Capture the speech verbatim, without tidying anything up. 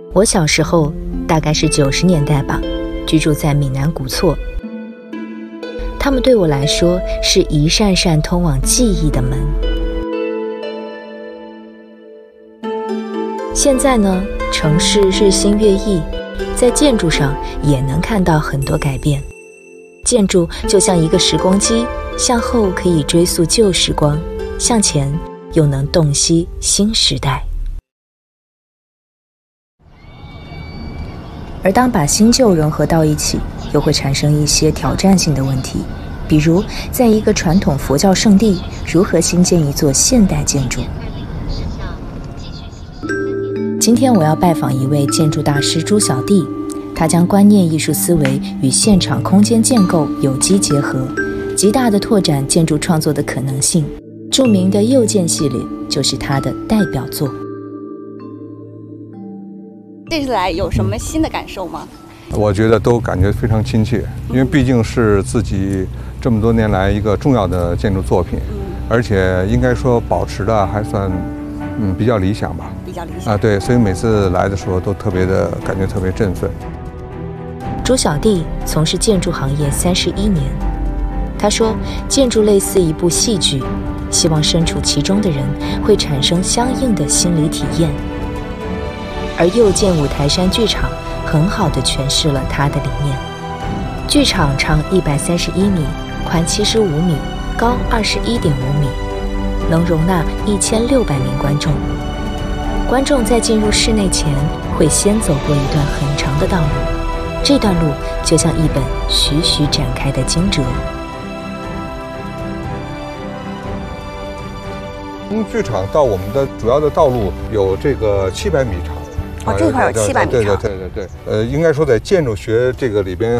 我小时候大概是九十年代吧，居住在闽南古厝。它们对我来说是一扇扇通往记忆的门。现在呢，城市日新月异，在建筑上也能看到很多改变。建筑就像一个时光机，向后可以追溯旧时光，向前又能洞悉新时代。而当把新旧融合到一起，又会产生一些挑战性的问题，比如在一个传统佛教圣地，如何新建一座现代建筑。今天我要拜访一位建筑大师朱小弟，他将观念艺术思维与现场空间建构有机结合，极大地拓展建筑创作的可能性。著名的右建系列就是他的代表作。 这次来有什么新的感受吗？ 我觉得都感觉非常亲切，因为毕竟是自己这么多年来一个重要的建筑作品，而且应该说保持的还算嗯比较理想吧。 比较理想啊， 对，所以每次来的时候都特别的感觉特别振奋。 朱小弟从事建筑行业三十一年，他说，建筑类似一部戏剧，希望身处其中的人会产生相应的心理体验。而右建五台山剧场很好地诠释了他的理念。剧场长一百三十一米，宽七十五米，高二十一点五米，能容纳一千六百名观众。观众在进入室内前，会先走过一段很长的道路，这段路就像一本徐徐展开的经哲。 从剧场到我们的主要的道路有这个七百米长。 哦，这块有七百米长。 对对对对对，呃，应该说在建筑学这个里边